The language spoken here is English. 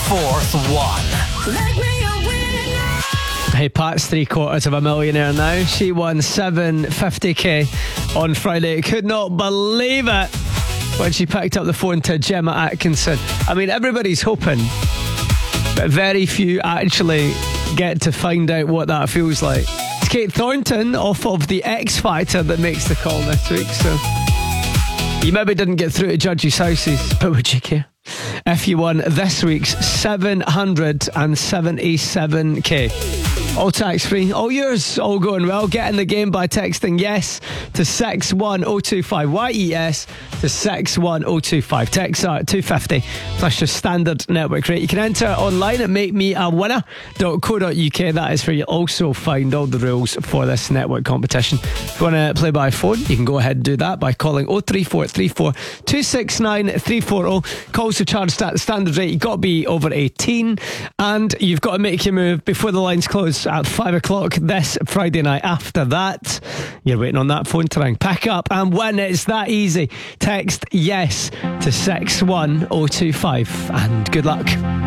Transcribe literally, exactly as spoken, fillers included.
fourth one. Make me a winner. Hey, Pat's three quarters of a millionaire now. She won seven hundred fifty k on Friday. Could not believe it when she picked up the phone to Gemma Atkinson. I mean, everybody's hoping, but very few actually get to find out what that feels like. It's Kate Thornton off of the X Factor that makes the call this week, so you maybe didn't get through to judges' houses, but would you care if you won this week's seven hundred seventy-seven k? All tax free, all yours, all going well. Get in the game by texting yes to six one oh two five. Y E S to six one oh two five. Text are two fifty plus your standard network rate. You can enter online at make me a winner dot co dot uk. That is where you'll also find all the rules for this network competition. If you want to play by phone, you can go ahead and do that by calling oh three four three four two six nine three four oh. Calls are charged at the standard rate. You've got to be over eighteen and you've got to make your move before the lines close at five o'clock this Friday night. After that, you're waiting on that phone to ring. Pick up and win. It's that easy. Text yes to six one oh two five and good luck.